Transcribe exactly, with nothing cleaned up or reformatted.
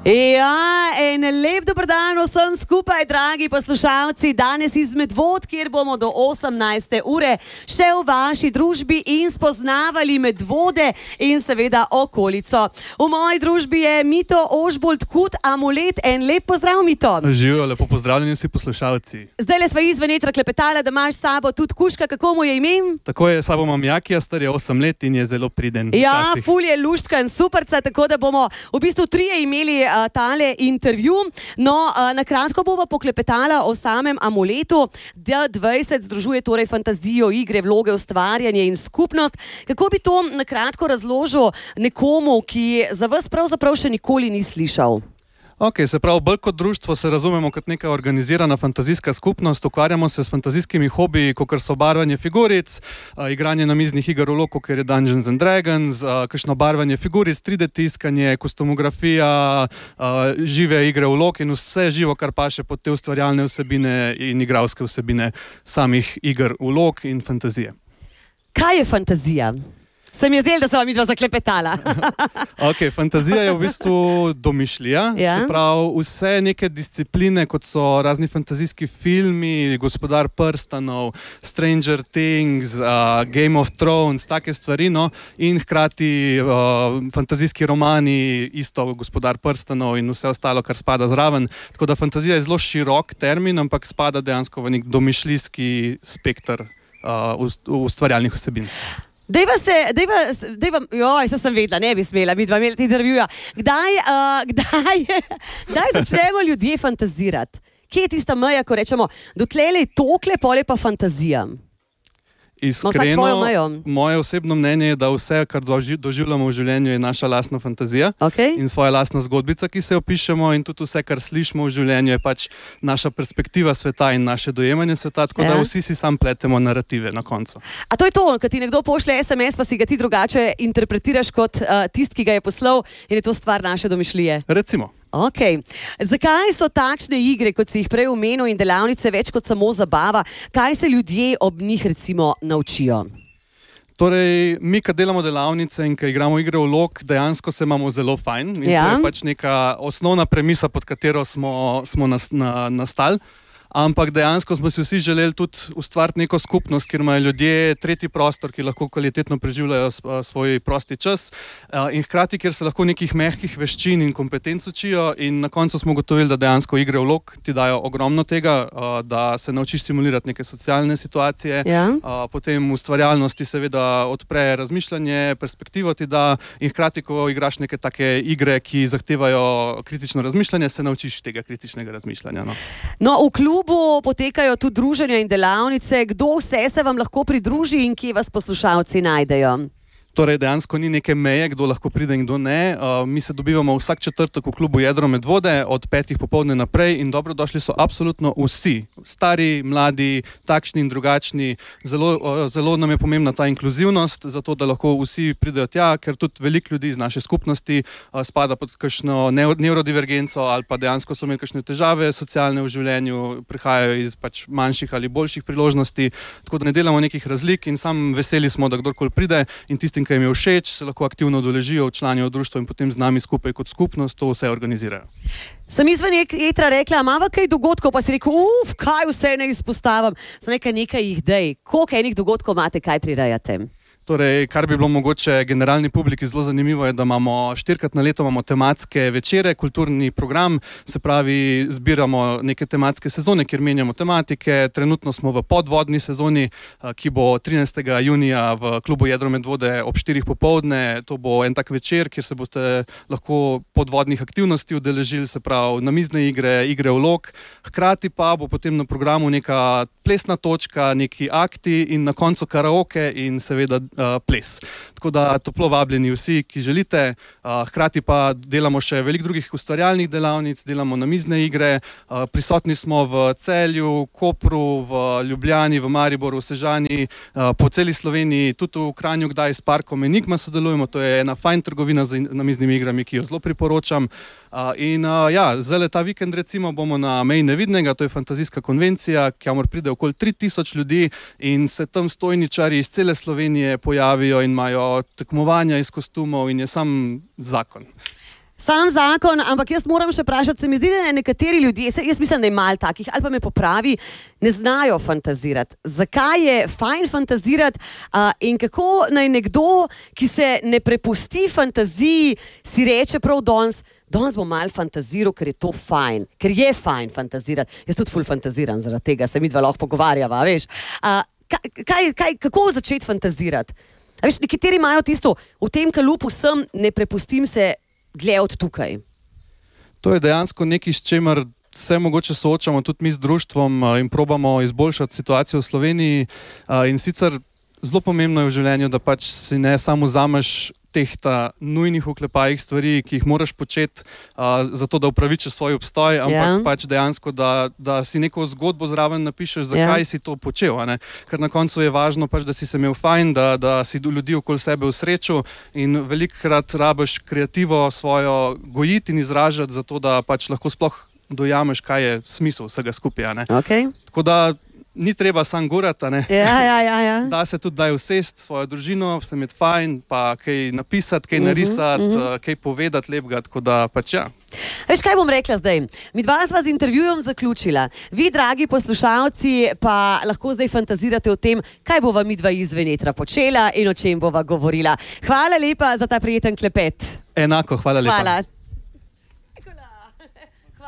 Ja, en lep dober dan vsem skupaj, dragi poslušalci. Danes iz Medvod, kjer bomo do osemnajste ure še v vaši družbi in spoznavali Medvode in seveda okolico. V moji družbi je Mito Ožbolt Kut Amulet. En lep pozdrav, Mito. Živijo, lepo pozdravljeni vsi poslušalci. Zdaj le sva izven etra klepetala, da imaš s sabo tudi kužka. Kako mu je ime? Tako je, sabo imam Jakija, star je osem let in je zelo priden. Ja, ful je luštka in superca, tako da bomo v bistvu trije imeli uh, tale intervju. No, uh, na kratko bomo poklepetala o samem Amuletu. D dvajset združuje torej fantazijo, igre, vloge, ustvarjanje in skupnost. Kako bi to na kratko razložil nekomu, ki za vas pravzaprav še nikoli ni slišal? Ok, se pravi, bolj kot društvo se razumemo kot neka organizirana fantazijska skupnost, ukvarjamo se s fantazijskimi hobiji, kot so barvanje figuric, uh, igranje namiznih iger v loku, ker je Dungeons and Dragons, uh, kakšno barvanje figuric, tri D tiskanje, kostumografija, uh, žive igre v lok in vse živo, kar paše pod te ustvarjalne vsebine in igralske vsebine samih iger v lok in fantazije. Kaj je fantazija? Se mi je zdelo, da sem vam midva zaklepetala. Ok, fantazija je v bistvu domišljija. Ja? Se pravi, vse neke discipline, kot so razni fantazijski filmi, Gospodar prstanov, Stranger Things, uh, Game of Thrones, take stvari, no, in hkrati uh, fantazijski romani, isto Gospodar prstanov in vse ostalo, kar spada zraven. Tako da fantazija je zelo širok termin, ampak spada dejansko v nek domišljijski spekter uh, ustvarjalnih vsebin. Dejva se, dejva, dejva, joj, se sem vedela, ne bi smela, mi dva imeli intervjuja. Kdaj, uh, kdaj, kdaj začnemo ljudje fantazirati? Kje je tista meja, ko rečemo, dotlej je tokle, pol je pa fantazija? Iskreno, moje osebno mnenje je, da vse, kar doživljamo v življenju, je naša lastna fantazija. Okay. In svoja lastna zgodbica, ki se jo pišemo, in tudi vse, kar slišimo v življenju, je pač naša perspektiva sveta in naše dojemanje sveta, tako ja. Da vsi si sam pletemo narative na koncu. A to je to, kad ti nekdo pošlje es em es, pa si ga ti drugače interpretiraš kot uh, tist, ki ga je poslal, in je to stvar naše domišljije? Recimo. Okay. Zakaj so takšne igre, kot si jih prej omenil, in delavnice več kot samo zabava? Kaj se ljudje ob njih recimo naučijo? Torej, mi, kad delamo delavnice in kad igramo igre v lok, dejansko se imamo zelo fajn. In ja. To je pač neka osnovna premisa, pod katero smo, smo nas, na, nastali. Ampak dejansko smo si vsi želeli tudi ustvariti neko skupnost, kjer imajo ljudje tretji prostor, ki lahko kvalitetno preživljajo svoj prosti čas, in hkrati, kjer se lahko nekih mehkih veščin in kompetenc učijo, in na koncu smo ugotovili, da dejansko igre v lok ti dajo ogromno tega, da se naučiš simulirati neke socialne situacije, ja. Potem ustvarjalnosti seveda odpre razmišljanje, perspektivo ti da, in hkrati, ko igraš neke take igre, ki zahtevajo kritično razmišljanje, se naučiš tega kritičnega razmišljanja. No, no v klubu potekajo tudi druženja in delavnice. Kdo vse se vam lahko pridruži in kje vas poslušalci najdejo? Torej, dejansko ni neke meje, kdo lahko pride in kdo ne. Uh, mi se dobivamo vsak četrtek v klubu Jedro Medvode od petih popoldne naprej in dobrodošli so absolutno vsi. Stari, mladi, takšni in drugačni. Zelo, uh, zelo nam je pomembna ta inkluzivnost, zato da lahko vsi pridejo tja, ker tudi veliko ljudi iz naše skupnosti uh, spada pod kakšno neurodivergenco ali pa dejansko so imeli kakšne težave socialne v življenju, prihajajo iz pač manjših ali boljših priložnosti, tako da ne delamo nekih razlik in sam veseli smo, da kdorkoli pride in tistim, ki jim je všeč, se lahko aktivno udeležijo, včlanijo v društvo in potem z nami skupaj kot skupnost to vse organizirajo. Sem izven etra rekla, imava kaj dogodkov, pa si rekel, uf, kaj vse ne izpostavim. So nekaj nekaj idej. Koliko enih dogodkov imate, kaj prirejate? Torej, kar bi bilo mogoče generalni publiki zelo zanimivo je, da imamo štirikrat na leto imamo tematske večere, kulturni program, se pravi, zbiramo neke tematske sezone, kjer menjamo tematike. Trenutno smo v podvodni sezoni, ki bo trinajstega junija v klubu Jedro Medvode ob štirih popoldne. To bo en tak večer, kjer se boste lahko podvodnih aktivnosti udeležili, se pravi, namizne igre, igre v lok. Hkrati pa bo potem na programu neka plesna točka, neki akti in na koncu karaoke in seveda Uh, ples. Tako da toplo vabljeni vsi, ki želite. Uh, hkrati pa delamo še veliko drugih ustvarjalnih delavnic, delamo namizne igre. Uh, prisotni smo v Celju, Kopru, v Ljubljani, v Mariboru, v Sežani, uh, po celi Sloveniji, tudi v Kranju, kdaj s parkom Enigma sodelujemo. To je ena fajn trgovina z namiznimi igrami, ki jo zelo priporočam. Uh, in uh, ja, zdaj ta vikend recimo bomo na Meji nevidnega, to je fantazijska konvencija, kamor pride okoli tri tisoč ljudi in se tam stojničarji iz cele Slovenije pojavijo in imajo tekmovanja iz kostumov in je sam zakon. Sam zakon, ampak jaz moram še vprašati, se mi zdi, da nekateri ljudje, jaz mislim, da je malo takih, ali pa me popravi, ne znajo fantazirati. Zakaj je fajn fantazirati uh, in kako naj nekdo, ki se ne prepusti fantaziji, si reče prav danes, danes bom malo fantaziral, ker je to fajn, ker je fajn fantazirati. Jaz tudi ful fantaziram, zaradi tega se midva lahko pogovarjava, veš. Uh, kaj, kaj, kako začeti fantazirati? A veš, nekateri imajo tisto, v tem kalupu sem, ne prepustim se dlje od tukaj. To je dejansko nekaj, s čemer se mogoče soočamo tudi mi z društvom in probamo izboljšati situacijo v Sloveniji. In sicer zelo pomembno je v življenju, da pač si ne samo vzameš teh ta nujnih oklepajih stvari, ki jih moraš početi uh, zato, da upravičiš svoj obstoj, ampak yeah. pač dejansko, da, da si neko zgodbo zraven napišeš, zakaj yeah. si to počel. A ne? Ker na koncu je važno pač, da si se imel fajn, da, da si ljudi okoli sebe v srečo in velikokrat rabiš kreativo svojo gojiti in izražati zato, da pač lahko sploh dojameš, kaj je smisel vsega skupaj. A ne? Okay. Tako da ni treba sam gurati, ne? Ja, ja, ja, ja. Da se tudi daj usesti svojo družino, se imeti fajn, pa kaj napisati, kaj narisati, uh-huh, uh-huh. kaj povedati lepega, tako da pač ja. Veš, kaj bom rekla zdaj? Mi dva sva z intervjujem zaključila. Vi, dragi poslušalci, pa lahko zdaj fantazirate o tem, kaj bova mi dva izven etra počela in o čem bova govorila. Hvala lepa za ta prijeten klepet. Enako, hvala lepa. Hvala.